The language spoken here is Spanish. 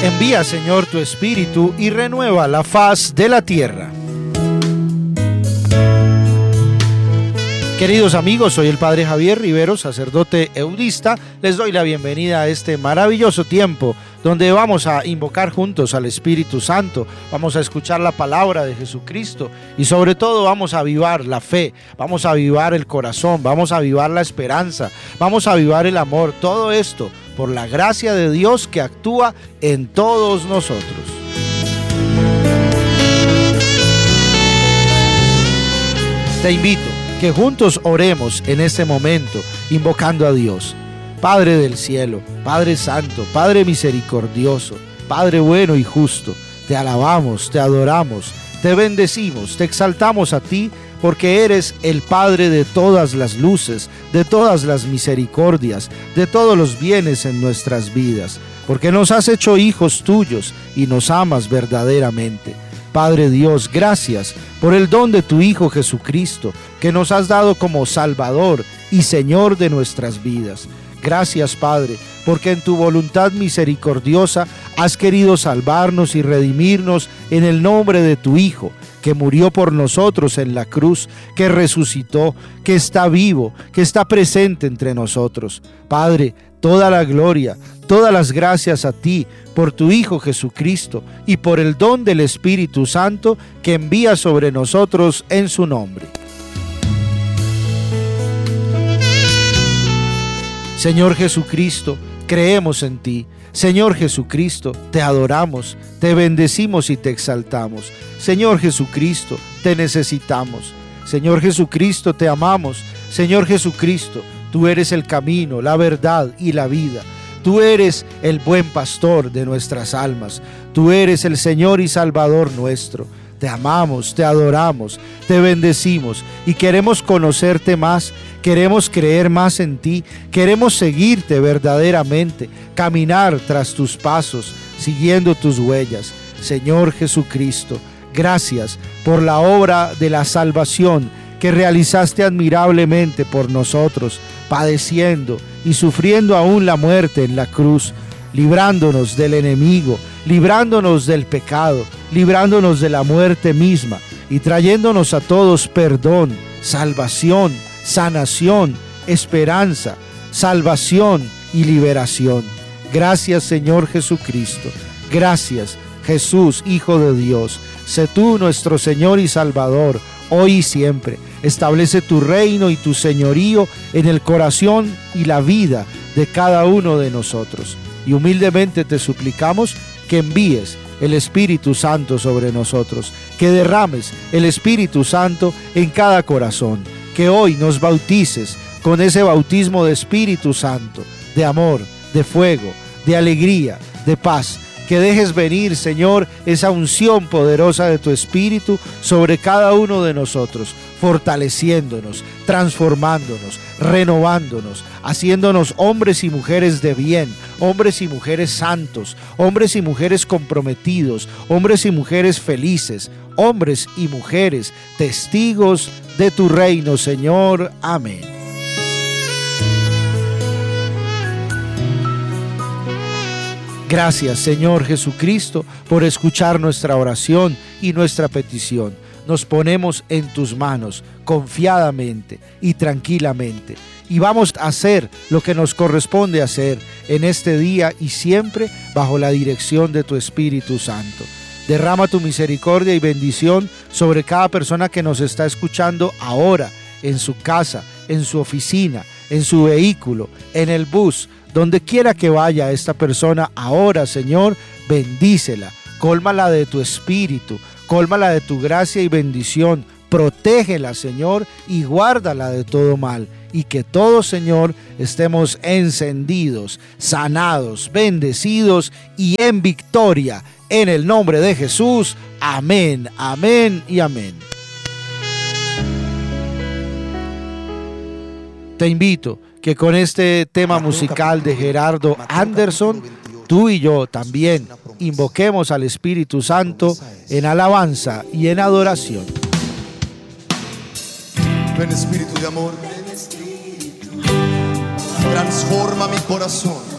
Envía, Señor, tu Espíritu y renueva la faz de la tierra. Queridos amigos, soy el Padre Javier Rivero, sacerdote eudista. Les doy la bienvenida a este maravilloso tiempo donde vamos a invocar juntos al Espíritu Santo, vamos a escuchar la palabra de Jesucristo y sobre todo vamos a avivar la fe, vamos a avivar el corazón, vamos a avivar la esperanza, vamos a avivar el amor. Todo esto por la gracia de Dios que actúa en todos nosotros. Te invito que juntos oremos en este momento, invocando a Dios. Padre del cielo, Padre santo, Padre misericordioso, Padre bueno y justo, te alabamos, te adoramos, te bendecimos, te exaltamos a ti, porque eres el Padre de todas las luces, de todas las misericordias, de todos los bienes en nuestras vidas, porque nos has hecho hijos tuyos y nos amas verdaderamente. Padre Dios, gracias por el don de tu Hijo Jesucristo, que nos has dado como Salvador y Señor de nuestras vidas. Gracias, Padre, porque en tu voluntad misericordiosa has querido salvarnos y redimirnos en el nombre de tu Hijo, que murió por nosotros en la cruz, que resucitó, que está vivo, que está presente entre nosotros. Padre, toda la gloria, todas las gracias a ti por tu Hijo Jesucristo y por el don del Espíritu Santo que envía sobre nosotros en su nombre. Señor Jesucristo, creemos en ti. Señor Jesucristo, te adoramos, te bendecimos y te exaltamos. Señor Jesucristo, te necesitamos. Señor Jesucristo, te amamos. Señor Jesucristo, tú eres el camino, la verdad y la vida. Tú eres el buen pastor de nuestras almas. Tú eres el Señor y Salvador nuestro. Te amamos, te adoramos, te bendecimos y queremos conocerte más, queremos creer más en ti, queremos seguirte verdaderamente, caminar tras tus pasos, siguiendo tus huellas. Señor Jesucristo, gracias por la obra de la salvación que realizaste admirablemente por nosotros, padeciendo y sufriendo aún la muerte en la cruz, librándonos del enemigo, librándonos del pecado, librándonos de la muerte misma y trayéndonos a todos perdón, salvación, sanación, esperanza, salvación y liberación. Gracias, Señor Jesucristo. Gracias, Jesús, Hijo de Dios. Sé tú nuestro Señor y Salvador, hoy y siempre. Establece tu reino y tu señorío en el corazón y la vida de cada uno de nosotros. Y humildemente te suplicamos que envíes el Espíritu Santo sobre nosotros, que derrames el Espíritu Santo en cada corazón, que hoy nos bautices con ese bautismo de Espíritu Santo, de amor, de fuego, de alegría, de paz. Que dejes venir, Señor, esa unción poderosa de tu Espíritu sobre cada uno de nosotros, fortaleciéndonos, transformándonos, renovándonos, haciéndonos hombres y mujeres de bien, hombres y mujeres santos, hombres y mujeres comprometidos, hombres y mujeres felices, hombres y mujeres testigos de tu reino, Señor. Amén. Gracias, Señor Jesucristo, por escuchar nuestra oración y nuestra petición. Nos ponemos en tus manos confiadamente y tranquilamente y vamos a hacer lo que nos corresponde hacer en este día y siempre bajo la dirección de tu Espíritu Santo. Derrama tu misericordia y bendición sobre cada persona que nos está escuchando ahora, en su casa, en su oficina, en su vehículo, en el bus, donde quiera que vaya esta persona ahora, Señor, bendícela, cólmala de tu espíritu, cólmala de tu gracia y bendición, protégela, Señor, y guárdala de todo mal, y que todos, Señor, estemos encendidos, sanados, bendecidos y en victoria, en el nombre de Jesús. Amén, amén y amén. Te invito que con este tema musical de Gerardo Anderson, tú y yo también invoquemos al Espíritu Santo en alabanza y en adoración. Ven, Espíritu de amor, transforma mi corazón.